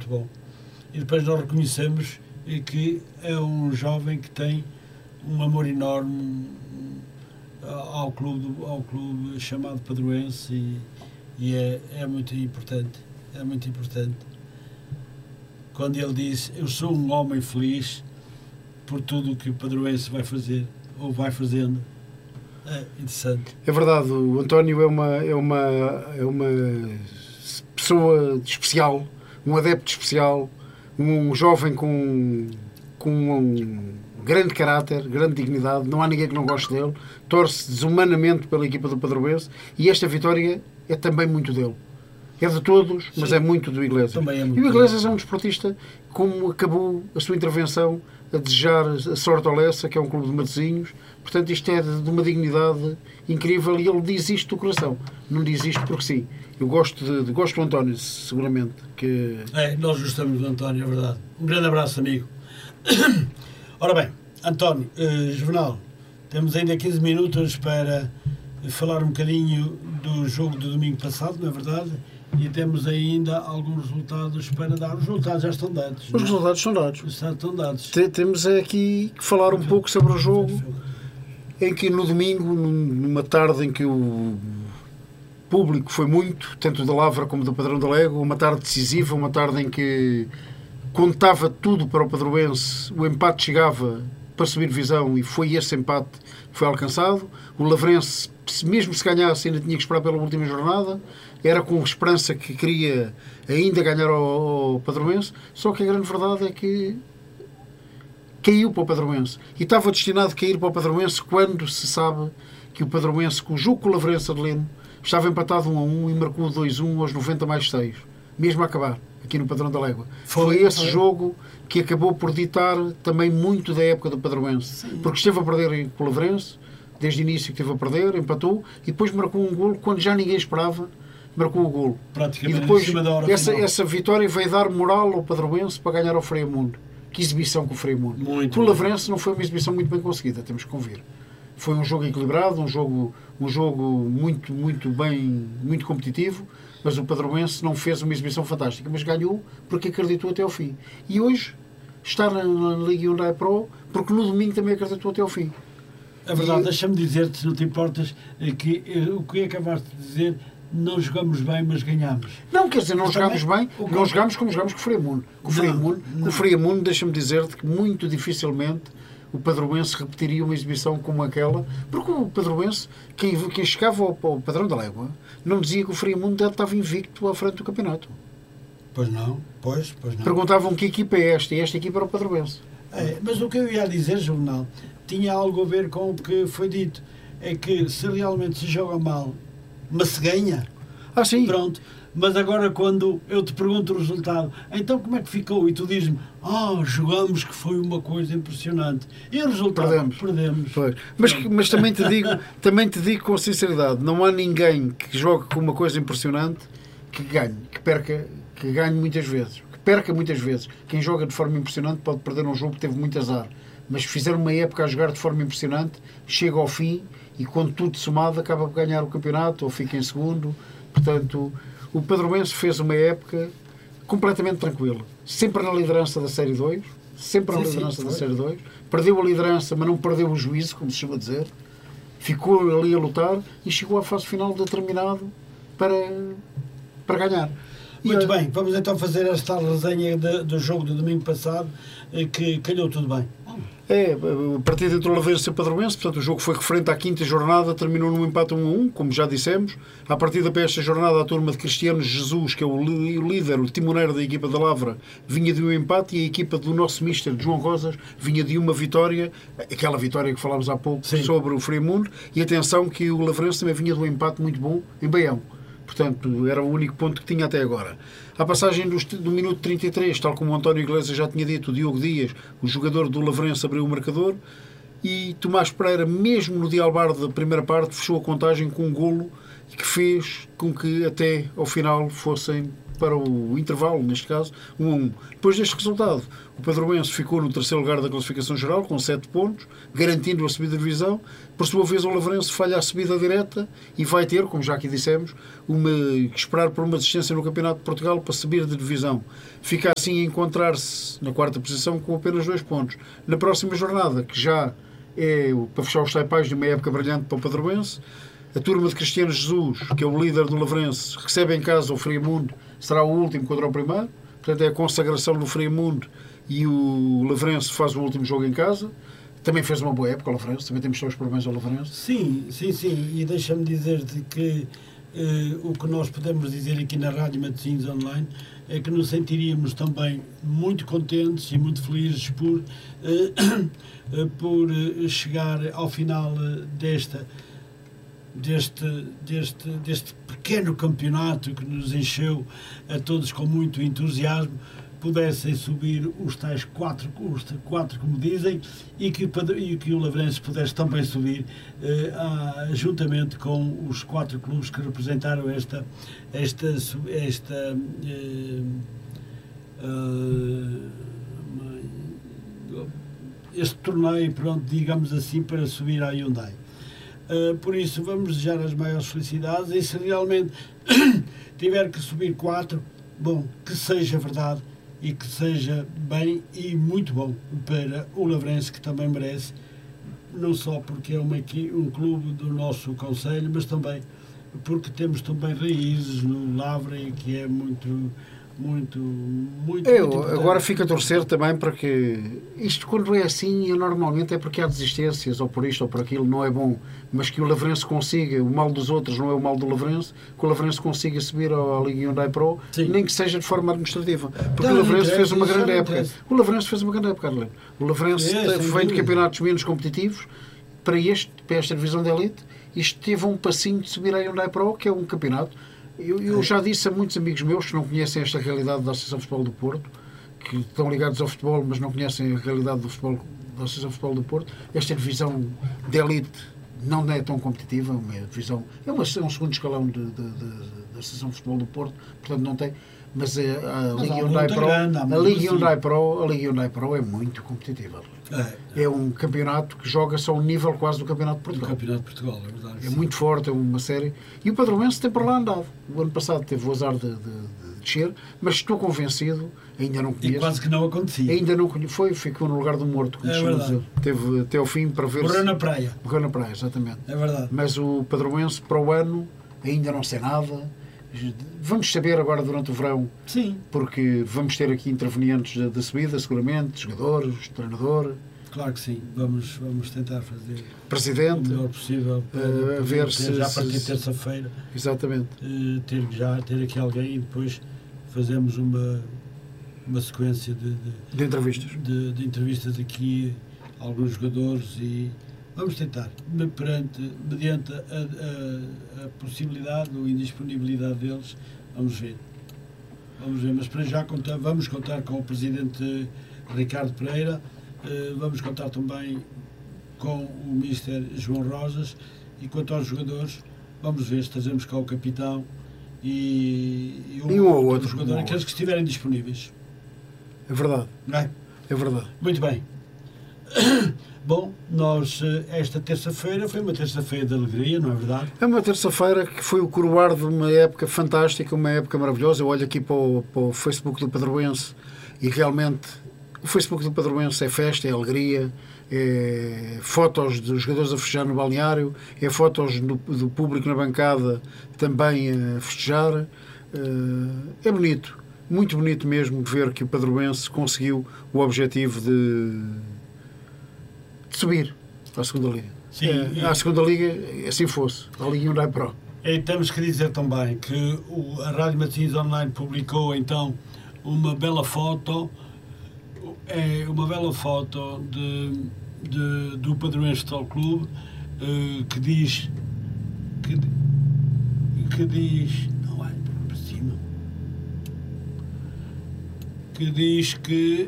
futebol. E depois nós reconhecemos que é um jovem que tem um amor enorme ao clube chamado Padroense e é muito importante. É muito importante. Quando ele diz, eu sou um homem feliz por tudo o que o Padroense vai fazer, ou vai fazendo. É interessante. É verdade, o António é uma pessoa especial, um adepto especial, um jovem com um grande caráter, grande dignidade, não há ninguém que não goste dele, torce desumanamente pela equipa do Padroense e esta vitória é também muito dele. É de todos, mas é muito do Iglesias. É e o Iglesias é um desportista, como acabou a sua intervenção, a desejar a sorte ao Lessa, que é um clube de Matosinhos. Portanto, isto é de uma dignidade incrível e ele diz isto do coração. Não diz isto porque sim. Eu gosto do António, seguramente. Nós gostamos do António, é verdade. Um grande abraço, amigo. Ora bem, António, Juvenal, temos ainda 15 minutos para falar um bocadinho do jogo do domingo passado, não é verdade? E temos ainda alguns resultados para dar. Os resultados já estão dados. Os resultados estão dados. Estão dados. Temos aqui que falar um pouco sobre o jogo, em que no domingo, numa tarde em que o público foi muito, tanto da Lavra como do Padrão da Légua, uma tarde decisiva, uma tarde em que contava tudo para o Padroense, o empate chegava para subir divisão e foi esse empate que foi alcançado. O Lavrense, mesmo se ganhasse, ainda tinha que esperar pela última jornada, era com esperança que queria ainda ganhar ao Padroense, só que a grande verdade é que caiu para o Padroense. E estava destinado a cair para o Padroense quando se sabe que o Padroense, com o jogo com o Lavrense de Leno, estava empatado 1-1 e marcou 2-1 aos 90 mais 6, mesmo a acabar, aqui no Padrão da Légua. Foi esse jogo que acabou por ditar também muito da época do Padroense, porque esteve a perder com o Lavrense, desde o início que esteve a perder, empatou, e depois marcou um golo quando já ninguém esperava, marcou o golo. E depois essa vitória veio dar moral ao Padroense para ganhar ao Freamundo. Que exibição com o Freamundo. Com o Lavrense não foi uma exibição muito bem conseguida, temos que convir. Foi um jogo equilibrado, um jogo muito, muito bem, muito competitivo, mas o Padroense não fez uma exibição fantástica, mas ganhou porque acreditou até ao fim. E hoje está na Liga Hyundai Pro porque no domingo também acreditou até ao fim. É verdade, deixa-me dizer-te, se não te importas, que o que acabaste de dizer, não jogamos bem, mas ganhamos. Não, quer dizer, não jogámos bem, não jogámos como jogámos com o Freamundo. Com o Freamundo, deixa-me dizer-te que muito dificilmente o Padroense repetiria uma exibição como aquela, porque o Padroense, quem chegava ao Padrão da Légua, não dizia que o Freamundo estava invicto à frente do campeonato. Pois não. Perguntavam que equipa é esta, e esta equipa era o Padroense. Mas o que eu ia dizer, Jornal, tinha algo a ver com o que foi dito. É que se realmente se joga mal, mas se ganha, sim. Pronto. Mas agora quando eu te pergunto o resultado, então como é que ficou? E tu dizes-me, jogamos, que foi uma coisa impressionante. E o resultado? Perdemos. Mas também te digo com sinceridade, não há ninguém que jogue com uma coisa impressionante que ganhe, que ganhe muitas vezes. Que perca muitas vezes. Quem joga de forma impressionante pode perder um jogo que teve muito azar. Mas se fizer uma época a jogar de forma impressionante, chega ao fim e quando tudo somado acaba por ganhar o campeonato ou fica em segundo. Portanto, o Padroense fez uma época completamente tranquila. Sempre na liderança da Série 2. Da Série 2. Perdeu a liderança, mas não perdeu o juízo, como se chama dizer. Ficou ali a lutar e chegou à fase final determinado para ganhar. Muito bem, vamos então fazer esta resenha do jogo do domingo passado, que calhou tudo bem. A partida entre o Lavrense e o Padroense, portanto o jogo foi referente à quinta jornada, terminou num empate 1-1, como já dissemos. À partida para esta jornada, a turma de Cristiano Jesus, que é o líder, o timoneiro da equipa da Lavra, vinha de um empate, e a equipa do nosso mister, João Rosas, vinha de uma vitória, aquela vitória que falámos há pouco, sim, sobre o Freamundo. E atenção que o Lavrense também vinha de um empate muito bom em Baião. Portanto, era o único ponto que tinha até agora. À passagem do minuto 33, tal como o António Iglesias já tinha dito, o Diogo Dias, o jogador do Lavrense, abriu o marcador, e Tomás Pereira, mesmo no dialbar da primeira parte, fechou a contagem com um golo que fez com que até ao final fossem para o intervalo, neste caso, 1-1. Depois deste resultado, o Padroense ficou no terceiro lugar da classificação geral, com 7 pontos, garantindo a subida de divisão. Por sua vez, o Lavrense falha a subida direta e vai ter, como já aqui dissemos, que esperar por uma desistência no Campeonato de Portugal para subir de divisão. Fica assim a encontrar-se na quarta posição com apenas 2 pontos. Na próxima jornada, que já é para fechar os taipais de uma época brilhante para o Padroense, a turma de Cristiano Jesus, que é o líder do Lavrense, recebe em casa o Friamundo, será o último contra o primeiro. Portanto, é a consagração do Friamundo e o Lavrense faz o último jogo em casa. Também fez uma boa época o Lavrense, também temos os parabéns ao Lavrense. Sim. E deixa-me dizer-te que o que nós podemos dizer aqui na Rádio Matosinhos Online é que nos sentiríamos também muito contentes e muito felizes por chegar ao final deste pequeno campeonato que nos encheu a todos com muito entusiasmo, pudessem subir os tais quatro como dizem, e que o Lavrense pudesse também subir juntamente com os 4 clubes que representaram este torneio, pronto, digamos assim, para subir à Hyundai. Por isso, vamos desejar as maiores felicidades, e se realmente tiver que subir 4, bom, que seja verdade e que seja bem e muito bom para o Lavrense, que também merece, não só porque é um clube do nosso concelho, mas também porque temos também raízes no Lavra, e que é muito agora fico a torcer também para que isto, quando é assim, normalmente é porque há desistências, ou por isto ou por aquilo, não é bom, mas que o Lavrense consiga, o mal dos outros não é o mal do Lavrense, que o Lavrense consiga subir à Liga Hyundai Pro, sim, nem que seja de forma administrativa, porque o Lavrense fez uma grande época. O Lavrense fez uma grande época, Adelino. O Lavrense vem de campeonatos menos competitivos para esta divisão de elite, e esteve um passinho de subir à Hyundai Pro, que é um campeonato. Eu já disse a muitos amigos meus que não conhecem esta realidade da Associação de Futebol do Porto, que estão ligados ao futebol, mas não conhecem a realidade do futebol, da Associação de Futebol do Porto. Esta divisão de elite não é tão competitiva, é um segundo escalão da Associação de Futebol do Porto, portanto não tem. Mas a Liga Hyundai Pro é muito competitiva. É um campeonato que joga só um nível quase do Campeonato de Portugal. Do Campeonato de Portugal, é verdade. É muito forte, é uma série. E o Padroense tem para lá andado. O ano passado teve o azar de descer, mas estou convencido, ainda não conheço. E quase que não acontecia. Ainda não conheço. Ficou no lugar do morto, como se chama dizer. Teve até ao fim para ver. Morreu na praia. Morreu na praia, exatamente. É verdade. Mas o Padroense, para o ano, ainda não sei nada. Vamos saber agora durante o verão. Sim. Porque vamos ter aqui intervenientes da subida, seguramente, jogadores, treinador. Claro que sim. Vamos tentar fazer presidente, o melhor possível para ver já a partir de terça-feira. Exatamente. Ter aqui alguém, e depois fazemos uma sequência de entrevistas. De entrevistas aqui a alguns jogadores, e vamos tentar, mediante a possibilidade ou indisponibilidade deles, vamos ver, mas para já vamos contar com o presidente Ricardo Pereira, vamos contar também com o Mister João Rosas, e quanto aos jogadores, vamos ver se trazemos cá o capitão e um ou outro jogador, aqueles que estiverem disponíveis. É verdade. Não é? É verdade. Muito bem. Bom, nós, esta terça-feira foi uma terça-feira de alegria, não é verdade? É uma terça-feira que foi o coroar de uma época fantástica, uma época maravilhosa. Eu olho aqui para o Facebook do Padroense, e realmente o Facebook do Padroense é festa, é alegria, é fotos dos jogadores a festejar no balneário, é fotos do público na bancada também a festejar. É bonito, muito bonito mesmo ver que o Padroense conseguiu o objetivo de subir à segunda Liga. Sim, à segunda Liga, assim fosse, à Liga Hyundai Pro. E temos que dizer também que a Rádio Matosinhos Online publicou então uma bela foto, do Padroense Futebol Clube, que diz não é para cima, que diz que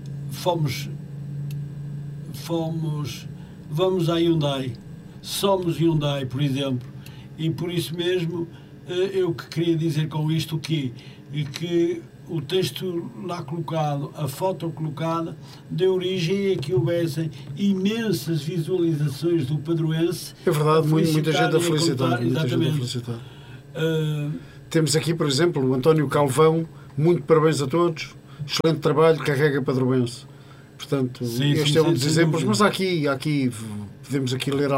vamos à Hyundai, somos Hyundai, por exemplo, e por isso mesmo eu que queria dizer com isto que e que o texto lá colocado, a foto colocada, deu origem a que houvessem imensas visualizações do padroense. É verdade, muita gente a felicitar. Exatamente. Temos aqui, por exemplo, o António Calvão, muito parabéns a todos, excelente trabalho, carrega padroense. Portanto, este é um dos exemplos, mas aqui podemos aqui ler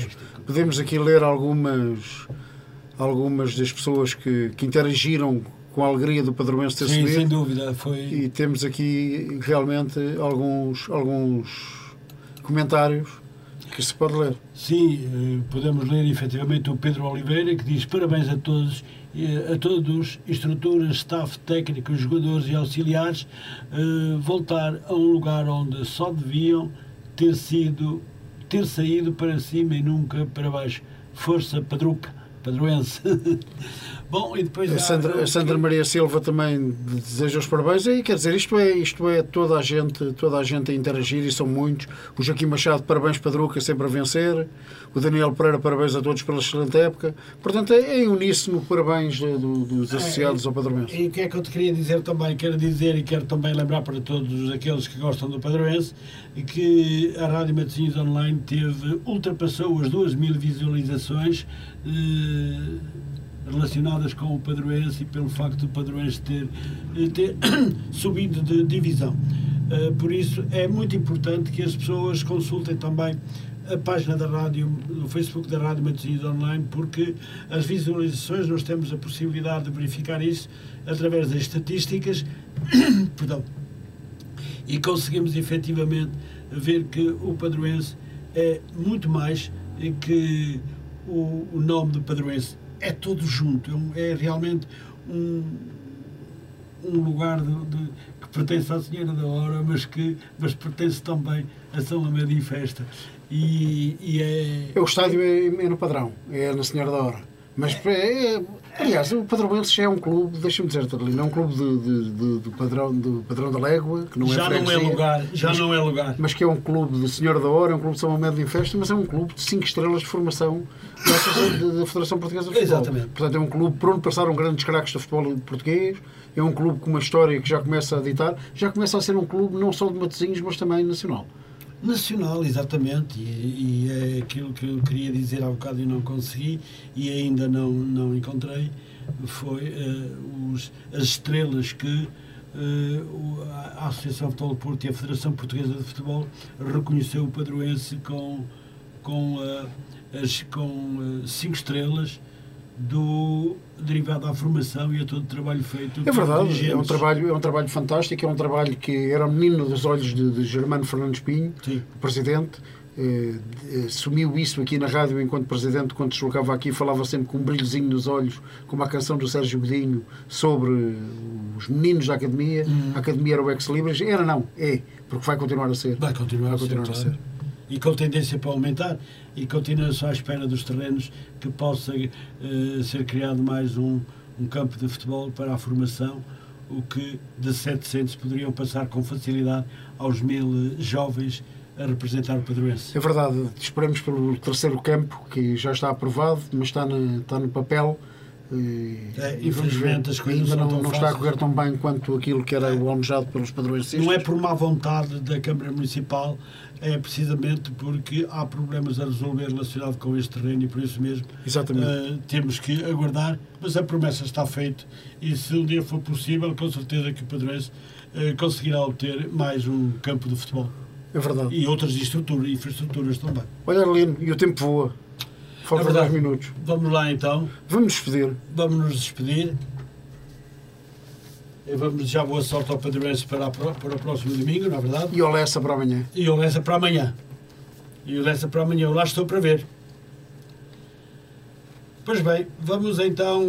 algumas das pessoas que interagiram com a alegria do padroense ter subido. Sem dúvida. E temos aqui realmente alguns comentários que se pode ler. Sim, podemos ler efetivamente o Pedro Oliveira, que diz: parabéns a todos, estruturas, staff técnico, jogadores e auxiliares, voltar a um lugar onde só deviam ter saído para cima e nunca para baixo. Força, padroense. Bom, e depois a Sandra Maria Silva também deseja os parabéns. E quer dizer, isto é toda a gente a interagir, e são muitos. O Joaquim Machado, parabéns Padruca, sempre a vencer. O Daniel Pereira, parabéns a todos pela excelente época. Portanto, é em uníssono, parabéns dos associados ao Padroense. E o que é que eu te queria dizer também? Quero dizer e quero também lembrar para todos aqueles que gostam do Padroense que a Rádio Matosinhos Online ultrapassou as 2.000 visualizações relacionadas com o Padroense, e pelo facto do Padroense ter subido de divisão. Por isso é muito importante que as pessoas consultem também a página da rádio, no Facebook da Rádio Matosinhos Online, porque as visualizações, nós temos a possibilidade de verificar isso através das estatísticas perdão, e conseguimos efetivamente ver que o Padroense é muito mais que o nome do Padroense. É todo junto, é realmente um lugar que pertence à Senhora da Hora, mas pertence também a São Amédio e Festa. O estádio é no Padrão, é na Senhora da Hora. Mas, aliás, o Padroense já é um clube, deixa-me dizer-te ali, não é um clube do Padrão da Légua, que não é não é lugar. Mas que é um clube de Senhora da Hora, é um clube de São Amédio e Festa, mas é um clube de 5 estrelas de formação da Federação Portuguesa de Futebol. Exatamente. Portanto, é um clube por onde passaram grandes craques do futebol português, é um clube com uma história que já começa a ditar, já começa a ser um clube não só de Matosinhos, mas também nacional. Nacional, exatamente, e é aquilo que eu queria dizer há bocado e não consegui, e ainda não encontrei, foi as estrelas que a Associação de Futebol do Porto e a Federação Portuguesa de Futebol reconheceu o Padroense com 5 estrelas derivado à formação e a todo o trabalho feito. É verdade, é um trabalho fantástico, é um trabalho que era o menino dos olhos de Germano Fernandes Pinho, o presidente. Assumiu isso aqui na rádio enquanto presidente, quando deslocava aqui, falava sempre com um brilhozinho nos olhos, como a canção do Sérgio Godinho sobre os meninos da Academia. A Academia era o ex-libris. Porque vai continuar a ser. Vai continuar a ser. E com tendência para aumentar, e continua só à espera dos terrenos que possa ser criado mais um campo de futebol para a formação, o que de 700 poderiam passar com facilidade aos 1.000 jovens a representar o Padroense. É verdade, esperamos pelo terceiro campo, que já está aprovado, mas está no papel. Infelizmente as coisas ainda não está a correr tão bem quanto aquilo que era o almejado pelos padroencistas. Não é por má vontade da Câmara Municipal, é precisamente porque há problemas a resolver relacionados com este terreno, e por isso mesmo temos que aguardar, mas a promessa está feita, e se um dia for possível, com certeza que o Padroense conseguirá obter mais um campo de futebol. É verdade. E outras infraestruturas também. Olha, Arlino, e o tempo voa. Falta 10 minutos. Vamos lá então. Vamos nos despedir. Vamos desejar boa sorte ao Padroense para o próximo domingo, não é verdade? E o Lessa para amanhã. Eu lá estou para ver. Pois bem, vamos então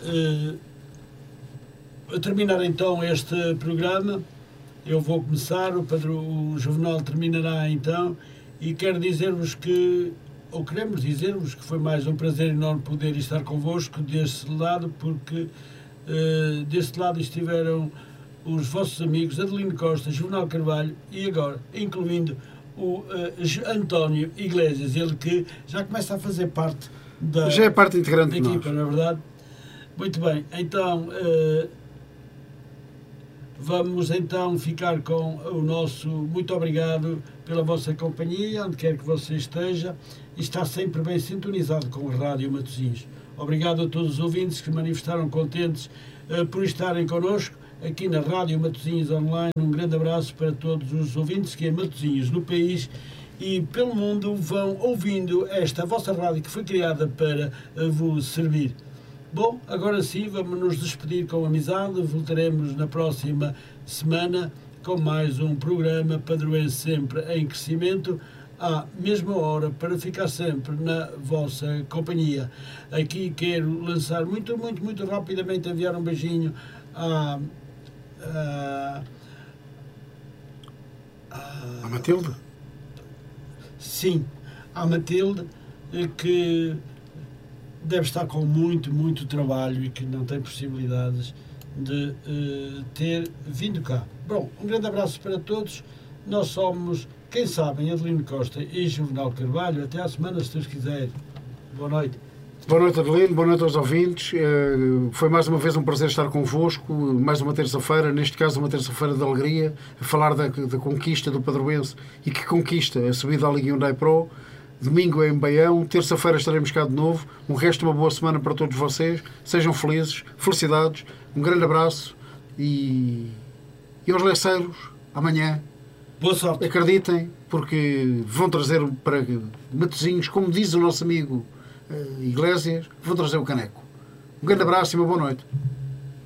a terminar então este programa. Eu vou começar, o Juvenal terminará então, e quero dizer-vos queremos dizer-vos que foi mais um prazer enorme poder estar convosco deste lado, porque deste lado estiveram os vossos amigos Adelino Costa, Juvenal Carvalho e agora, incluindo o António Iglesias, ele que já começa a fazer parte já é parte integrante da equipa, não é verdade? Muito bem, então Vamos então ficar com o nosso muito obrigado pela vossa companhia, onde quer que você esteja, e está sempre bem sintonizado com a Rádio Matosinhos. Obrigado a todos os ouvintes que se manifestaram contentes por estarem connosco aqui na Rádio Matosinhos Online. Um grande abraço para todos os ouvintes que em Matosinhos, no país e pelo mundo, vão ouvindo esta vossa rádio que foi criada para vos servir. Bom, agora sim, vamos nos despedir com amizade. Voltaremos na próxima semana com mais um programa Padroense sempre em crescimento, à mesma hora, para ficar sempre na vossa companhia. Aqui quero lançar muito rapidamente, enviar um beijinho a Matilde? Sim, à Matilde, que deve estar com muito trabalho e que não tem possibilidades de ter vindo cá. Bom, um grande abraço para todos. Nós somos, quem sabem, Adelino Costa e Juvenal Carvalho. Até à semana, se Deus quiser. Boa noite. Boa noite, Adelino. Boa noite aos ouvintes. Foi mais uma vez um prazer estar convosco. Mais uma terça-feira, neste caso uma terça-feira de alegria, a falar da conquista do Padroense e que conquista a subida à Liga Hyundai Pro. Domingo é em Baião, terça-feira estaremos cá de novo. Um resto de uma boa semana para todos vocês. Sejam felizes, felicidades, um grande abraço e aos leceiros, amanhã. Boa sorte. Acreditem, porque vão trazer para Matosinhos, como diz o nosso amigo Iglesias, vão trazer o caneco. Um grande abraço e uma boa noite.